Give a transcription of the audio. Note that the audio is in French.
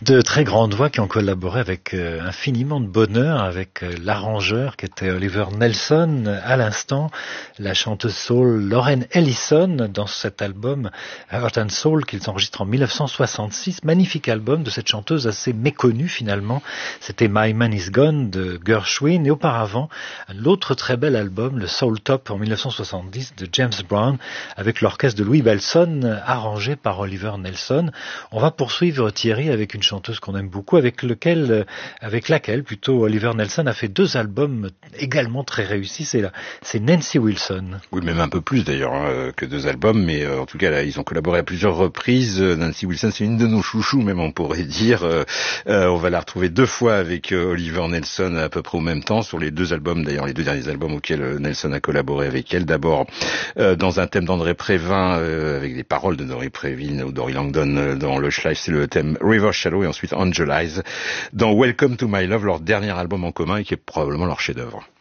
De très grandes voix qui ont collaboré avec infiniment de bonheur avec l'arrangeur qui était Oliver Nelson. À l'instant, la chanteuse soul Lauren Ellison dans cet album Heart and Soul qu'ils enregistrent en 1966. Magnifique album de cette chanteuse assez méconnue finalement. C'était My Man Is Gone de Gershwin et auparavant l'autre très bel album, le Soul Top en 1970 de James Brown avec l'orchestre de Louis Bellson arrangé par Oliver Nelson. On va poursuivre Thierry avec une chanteuse qu'on aime beaucoup, avec laquelle Oliver Nelson a fait 2 albums également très réussis. C'est Nancy Wilson. Oui, même un peu plus d'ailleurs que 2 albums, mais en tout cas là, ils ont collaboré à plusieurs reprises. Nancy Wilson, c'est une de nos chouchous, même on pourrait dire. On va la retrouver 2 fois avec Oliver Nelson à peu près au même temps sur les 2 albums, d'ailleurs les 2 derniers albums auxquels Nelson a collaboré avec elle. D'abord dans un thème d'André Prévin avec des paroles de Dory Prévin ou Dory Langdon dans le Schleif, c'est le thème River Shallow, et ensuite Angel Eyes dans Welcome to My Love, leur dernier album en commun et qui est probablement leur chef-d'œuvre.